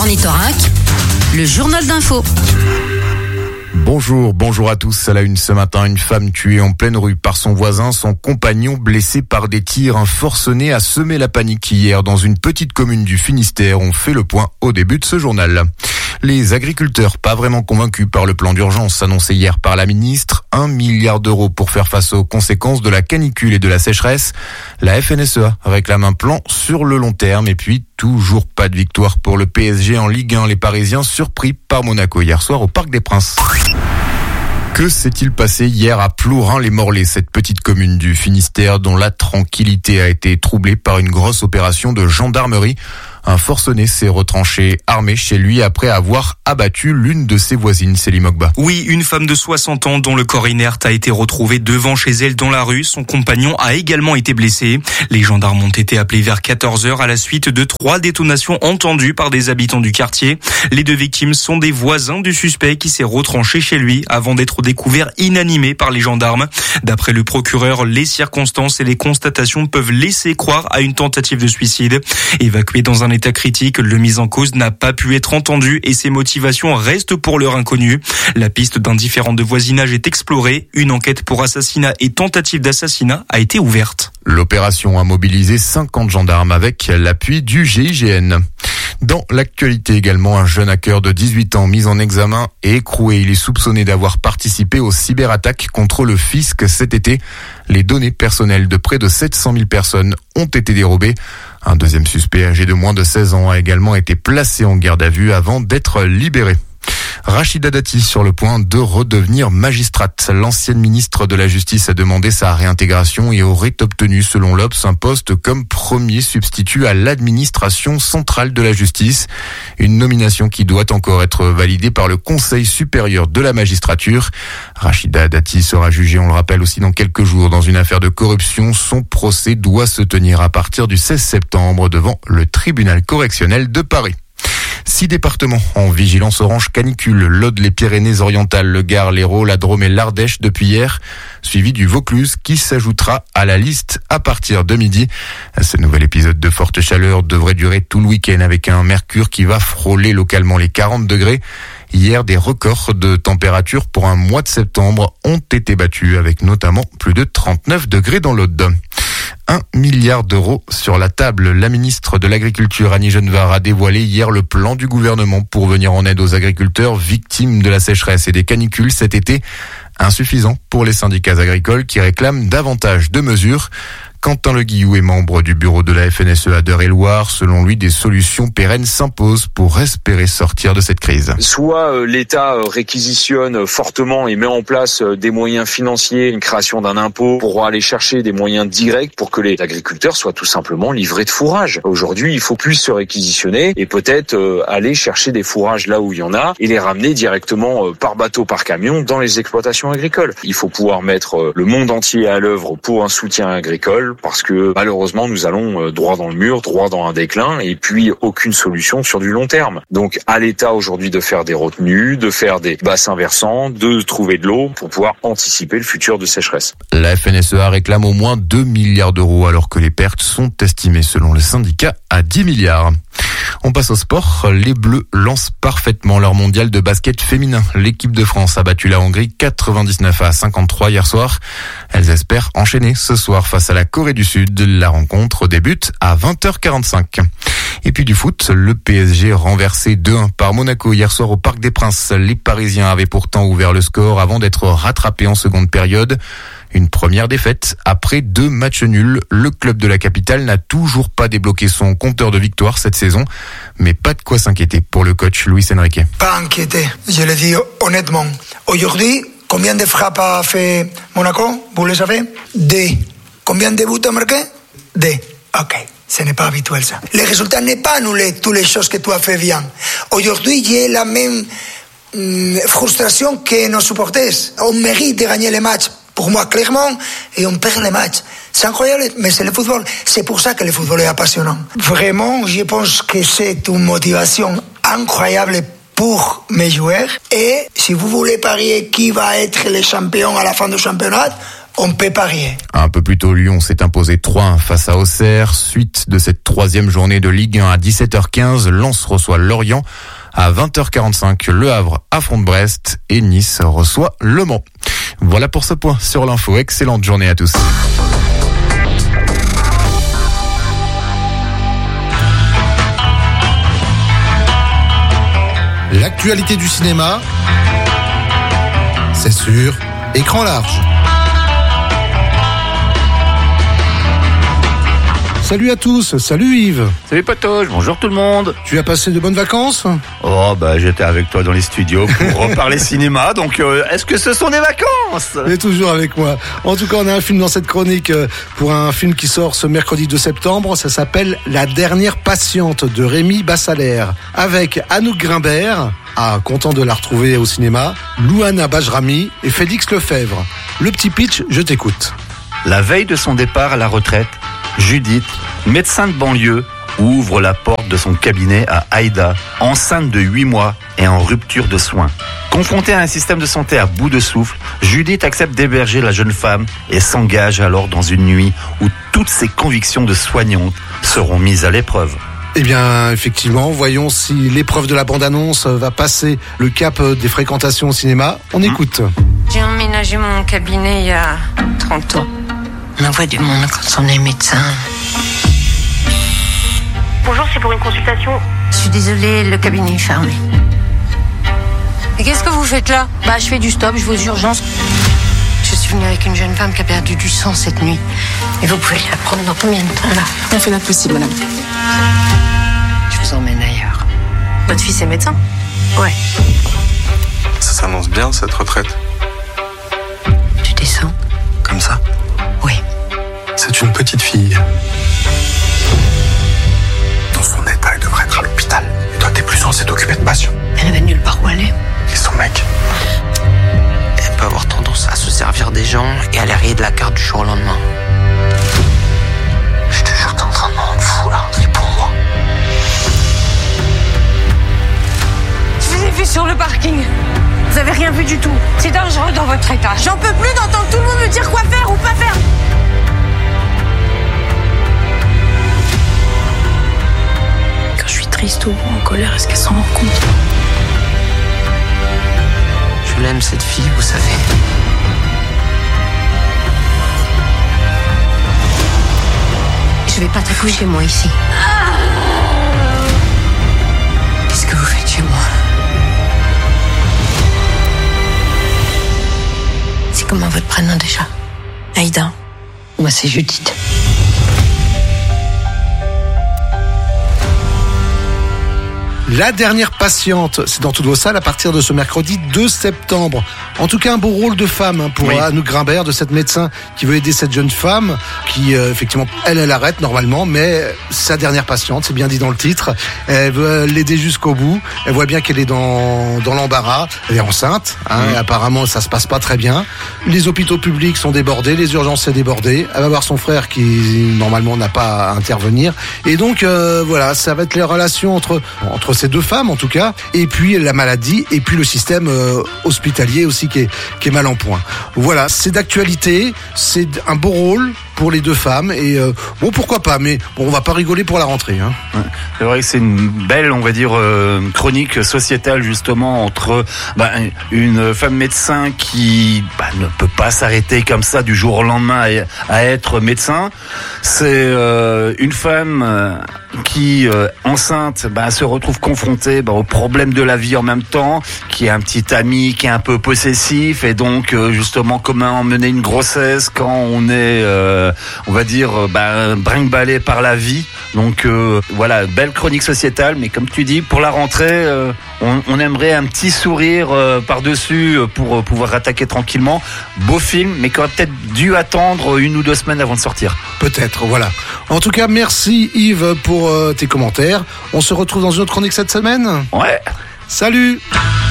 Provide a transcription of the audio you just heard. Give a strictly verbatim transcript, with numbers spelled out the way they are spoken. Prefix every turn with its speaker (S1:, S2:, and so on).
S1: Ornithorynque, le journal d'info.
S2: Bonjour, bonjour à tous. À la une ce matin, une femme tuée en pleine rue par son voisin, son compagnon blessé par des tirs. Un forcené a semé la panique hier dans une petite commune du Finistère. On fait le point au début de ce journal. Les agriculteurs, pas vraiment convaincus par le plan d'urgence annoncé hier par la ministre, un milliard d'euros pour faire face aux conséquences de la canicule et de la sécheresse. La F N S E A réclame un plan sur le long terme et puis toujours pas de victoire pour le P S G en Ligue un. Les Parisiens surpris par Monaco hier soir au Parc des Princes. Que s'est-il passé hier à Plourin-les-Morlaix, cette petite commune du Finistère dont la tranquillité a été troublée par une grosse opération de gendarmerie? Un forcené s'est retranché armé chez lui après avoir abattu l'une de ses voisines, Céline Mogba.
S3: Oui, une femme de soixante ans dont le corps inerte a été retrouvé devant chez elle dans la rue. Son compagnon a également été blessé. Les gendarmes ont été appelés vers quatorze heures à la suite de trois détonations entendues par des habitants du quartier. Les deux victimes sont des voisins du suspect qui s'est retranché chez lui avant d'être découvert inanimé par les gendarmes. D'après le procureur, les circonstances et les constatations peuvent laisser croire à une tentative de suicide. Évacué dans un état critique, le mis en cause n'a pas pu être entendu et ses motivations restent pour l'heure inconnues. La piste d'un différend de voisinage est explorée. Une enquête pour assassinat et tentative d'assassinat a été ouverte.
S2: L'opération a mobilisé cinquante gendarmes avec l'appui du G I G N. Dans l'actualité également, un jeune hacker de dix-huit ans mis en examen et écroué. Il est soupçonné d'avoir participé aux cyberattaques contre le fisc cet été. Les données personnelles de près de sept cent mille personnes ont été dérobées. Un deuxième suspect âgé de moins de seize ans a également été placé en garde à vue avant d'être libéré. Rachida Dati sur le point de redevenir magistrate. L'ancienne ministre de la Justice a demandé sa réintégration et aurait obtenu, selon l'Obs, un poste comme premier substitut à l'administration centrale de la justice. Une nomination qui doit encore être validée par le Conseil supérieur de la magistrature. Rachida Dati sera jugée, on le rappelle aussi, dans quelques jours dans une affaire de corruption. Son procès doit se tenir à partir du seize septembre devant le tribunal correctionnel de Paris. Six départements en vigilance orange canicule, l'Aude, les Pyrénées-Orientales, le Gard, l'Hérault, la Drôme et l'Ardèche depuis hier, suivi du Vaucluse qui s'ajoutera à la liste à partir de midi. Ce nouvel épisode de forte chaleur devrait durer tout le week-end avec un mercure qui va frôler localement les quarante degrés. Hier, des records de température pour un mois de septembre ont été battus avec notamment plus de trente-neuf degrés dans l'Aude. Un milliard d'euros sur la table. La ministre de l'Agriculture, Annie Genevard, a dévoilé hier le plan du gouvernement pour venir en aide aux agriculteurs victimes de la sécheresse et des canicules cet été. Insuffisant pour les syndicats agricoles qui réclament davantage de mesures. Quentin Le Guillou est membre du bureau de la F N S E A d'Eure-et-Loir. Selon lui, des solutions pérennes s'imposent pour espérer sortir de cette crise.
S4: Soit euh, l'État euh, réquisitionne fortement et met en place euh, des moyens financiers, une création d'un impôt pour aller chercher des moyens directs pour que les agriculteurs soient tout simplement livrés de fourrage. Aujourd'hui, il faut plus se réquisitionner et peut-être euh, aller chercher des fourrages là où il y en a et les ramener directement euh, par bateau, par camion dans les exploitations agricoles. Il faut pouvoir mettre euh, le monde entier à l'œuvre pour un soutien agricole. Parce que malheureusement nous allons droit dans le mur, droit dans un déclin et puis aucune solution sur du long terme. Donc à l'État aujourd'hui de faire des retenues, de faire des bassins versants, de trouver de l'eau pour pouvoir anticiper le futur de sécheresse.
S2: La F N S E A réclame au moins deux milliards d'euros alors que les pertes sont estimées selon le syndicat à dix milliards. On passe au sport. Les Bleus lancent parfaitement leur mondial de basket féminin. L'équipe de France a battu la Hongrie quatre-vingt-dix-neuf à cinquante-trois hier soir. Elles espèrent enchaîner ce soir face à la Corée du Sud. La rencontre débute à vingt heures quarante-cinq. Et puis du foot, le P S G renversé deux un par Monaco hier soir au Parc des Princes. Les Parisiens avaient pourtant ouvert le score avant d'être rattrapés en seconde période. Une première défaite après deux matchs nuls. Le club de la capitale n'a toujours pas débloqué son compteur de victoire cette saison. Mais pas de quoi s'inquiéter pour le coach Luis Enrique.
S5: Pas inquiété, je le dis honnêtement. Aujourd'hui, combien de frappes a fait Monaco? Vous le savez? Deux. Combien de buts a marqué? Deux. Ok. Ce n'est pas habituel ça. Le résultat n'est pas annulé toutes les choses que tu as fait bien. Aujourd'hui, j'ai la même hum, frustration que nos supporters. On mérite de gagner les matchs. Pour moi, clairement, et on perd les matchs. C'est incroyable, mais c'est le football. C'est pour ça que le football est passionnant. Vraiment, je pense que c'est une motivation incroyable pour mes joueurs. Et si vous voulez parier qui va être le champion à la fin du championnat, on peut parier.
S2: Un peu plus tôt, Lyon s'est imposé trois un face à Auxerre. Suite de cette troisième journée de Ligue un à dix-sept heures quinze, Lens reçoit Lorient. À vingt heures quarante-cinq, Le Havre affronte Brest et Nice reçoit Le Mans. Voilà pour ce point sur l'info. Excellente journée à tous.
S6: L'actualité du cinéma, c'est sur Écran Large. Salut à tous, salut Yves.
S7: Salut Patoche, bonjour tout le monde.
S6: Tu as passé de bonnes vacances ?
S7: Oh bah j'étais avec toi dans les studios pour reparler cinéma, donc euh, est-ce que ce sont des vacances ?
S6: Tu es toujours avec moi. En tout cas, on a un film dans cette chronique pour un film qui sort ce mercredi deux septembre. Ça s'appelle La dernière patiente de Rémi Bassalère, avec Anouk Grimbert, ah, content de la retrouver au cinéma, Louana Bajrami et Félix Lefebvre. Le petit pitch, je t'écoute.
S7: La veille de son départ à la retraite, Judith, médecin de banlieue, ouvre la porte de son cabinet à Aïda, enceinte de huit mois et en rupture de soins. Confrontée à un système de santé à bout de souffle, Judith accepte d'héberger la jeune femme et s'engage alors dans une nuit où toutes ses convictions de soignante seront mises à l'épreuve.
S6: Eh bien, effectivement, voyons si l'épreuve de la bande-annonce va passer le cap des fréquentations au cinéma. On écoute.
S8: J'ai emménagé mon cabinet il y a trente ans. On envoie du monde quand on est médecin.
S9: Bonjour, c'est pour une consultation.
S8: Je suis désolée, le cabinet est fermé. Et qu'est-ce que vous faites là ? Bah, je fais du stop, je vais aux urgences. Je suis venue avec une jeune femme qui a perdu du sang cette nuit. Et vous pouvez la prendre dans combien de temps là ?
S9: On fait notre possible, madame.
S8: Je vous emmène ailleurs.
S9: Votre fils est médecin ?
S8: Ouais.
S10: Ça s'annonce bien, cette retraite.
S8: Tu descends ?
S10: Comme ça ?
S8: Oui.
S10: C'est une petite fille. Dans son état, elle devrait être à l'hôpital. Et toi, t'es plus censé t'occuper de patients.
S8: Elle avait nulle part où aller.
S10: Et son mec ?
S11: Elle peut avoir tendance à se servir des gens et à les rayer de la carte du jour au lendemain. Je te jure, t'es en train de me rendre fou là. C'est pour moi.
S8: Je vous ai vu sur le parking. Vous avez rien vu du tout. C'est dangereux dans votre état. J'en peux plus d'entendre tout le monde me dire quoi faire ou pas faire.
S9: Quand je suis triste ou en colère, est-ce qu'elle s'en rend compte ?
S11: Je l'aime cette fille, vous savez.
S8: Je vais pas t'accoucher moi ici. Qu'est-ce que vous faites chez moi ? C'est comment votre prénom déjà ?
S9: Aïda.
S8: Moi c'est Judith.
S6: La dernière patiente, c'est dans Toutes vos salles à partir de ce mercredi deux septembre. En tout cas, un beau rôle de femme hein, pour oui. Anouk Grimbert, de cette médecin qui veut aider cette jeune femme, qui euh, effectivement, elle, elle arrête normalement, mais sa dernière patiente, c'est bien dit dans le titre, elle veut l'aider jusqu'au bout. Elle voit bien qu'elle est dans dans l'embarras. Elle est enceinte, hein, mmh. et apparemment ça se passe pas très bien. Les hôpitaux publics sont débordés, les urgences sont débordées. Elle va voir son frère qui normalement n'a pas à intervenir, et donc euh, voilà, ça va être les relations entre entre ces deux femmes en tout cas, et puis la maladie, et puis le système euh, hospitalier aussi qui est, qui est mal en point. Voilà, c'est d'actualité, c'est un beau rôle pour les deux femmes, et euh, bon pourquoi pas, mais bon, on va pas rigoler pour la rentrée. Hein.
S7: Ouais, c'est vrai que c'est une belle, on va dire, euh, chronique sociétale justement entre bah, une femme médecin qui bah, ne peut pas s'arrêter comme ça du jour au lendemain à, à être médecin. C'est euh, une femme euh, qui, euh, enceinte, bah, se retrouve confrontée bah, aux problèmes de la vie en même temps, qui a un petit ami qui est un peu possessif, et donc euh, justement comment mener une grossesse quand on est... Euh, on va dire bah, brinque-ballé par la vie. Donc euh, voilà, belle chronique sociétale, mais comme tu dis, pour la rentrée, euh, on, on aimerait un petit sourire euh, par-dessus pour euh, pouvoir attaquer tranquillement. Beau film, mais qui aurait peut-être dû attendre une ou deux semaines avant de sortir.
S6: Peut-être, voilà. En tout cas, merci Yves pour euh, tes commentaires. On se retrouve dans une autre chronique cette semaine.
S7: Ouais.
S6: Salut.